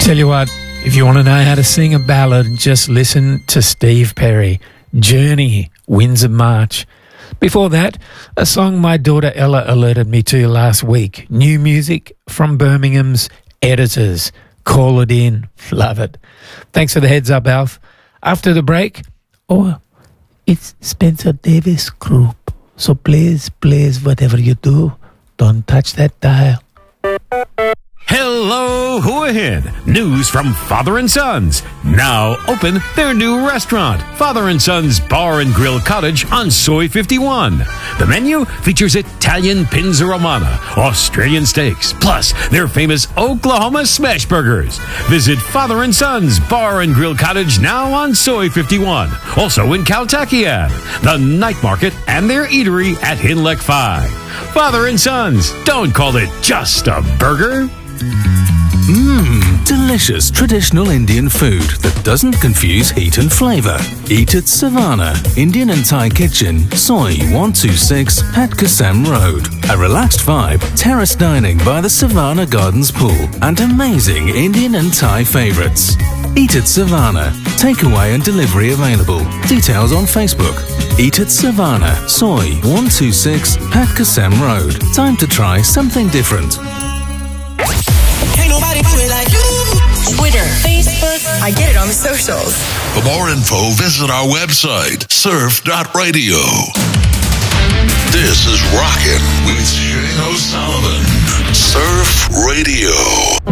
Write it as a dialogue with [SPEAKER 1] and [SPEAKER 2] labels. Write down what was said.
[SPEAKER 1] Tell you what, if you want to know how to sing a ballad, just listen to Steve Perry. Journey, Winds of March. Before that, a song my daughter Ella alerted me to last week. New music from Birmingham's Editors. Call It In. Love it. Thanks for the heads up, Alf. After the break, it's Spencer Davis Group. So please, whatever you do, don't touch that dial.
[SPEAKER 2] Hello, who ahead? News from Father and Sons. Now open their new restaurant, Father and Sons Bar and Grill Cottage on Soy 51. The menu features Italian Pinza Romana, Australian steaks, plus their famous Oklahoma smash burgers. Visit Father and Sons Bar and Grill Cottage now on Soy 51. Also in Caltakian, the night market, and their eatery at Hinlek 5. Father and Sons, don't call it just a burger.
[SPEAKER 3] Delicious traditional Indian food that doesn't confuse heat and flavour. Eat at Savannah, Indian and Thai Kitchen, Soy 126, Patkasam Road. A relaxed vibe, terrace dining by the Savannah Gardens pool, and amazing Indian and Thai favourites. Eat at Savannah. Takeaway and delivery available. Details on Facebook. Eat at Savannah, Soy 126, Patkasam Road. Time to try something different.
[SPEAKER 4] Ain't nobody do it like you. Twitter, Facebook, I get it on the socials.
[SPEAKER 5] For more info, visit our website, surf.radio. This is Rockin' with Shane O'Sullivan. Surf Radio.